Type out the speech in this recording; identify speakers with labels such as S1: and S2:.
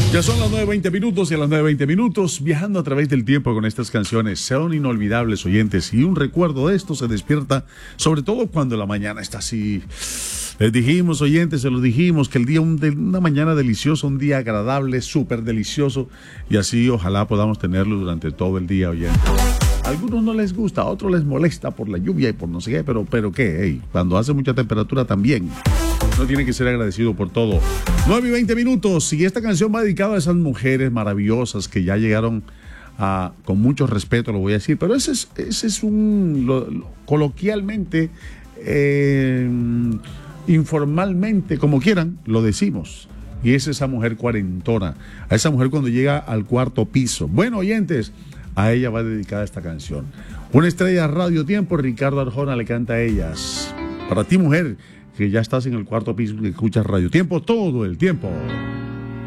S1: Ya son las 9:20 y a las 9:20 viajando a través del tiempo con estas canciones son inolvidables, oyentes, y un recuerdo de esto se despierta, sobre todo cuando la mañana está así. Les dijimos, oyentes, se los dijimos, que el día, una mañana deliciosa, un día agradable, súper delicioso, y así ojalá podamos tenerlo durante todo el día, oyentes. A algunos no les gusta, a otros les molesta por la lluvia y por no sé qué, pero ¿qué? Hey, cuando hace mucha temperatura también. No tiene que ser agradecido por todo. 9:20 y esta canción va dedicada a esas mujeres maravillosas que ya llegaron con mucho respeto, lo voy a decir, pero ese es coloquialmente, informalmente, como quieran, lo decimos. Y es esa mujer cuarentona, a esa mujer cuando llega al cuarto piso. Bueno, oyentes, a ella va dedicada esta canción. Una estrella de Radio Tiempo, Ricardo Arjona, le canta a ellas. Para ti, mujer, que ya estás en el cuarto piso, que escuchas Radio Tiempo todo el tiempo.